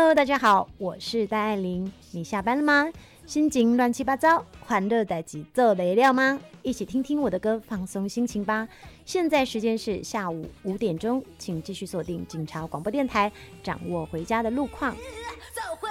Hello， 大家好，我是戴爱玲。你下班了吗？心情乱七八糟，欢乐代志做不了吗？一起听听我的歌，放松心情吧。现在时间是下午5点钟，请继续锁定警察广播电台，掌握回家的路况。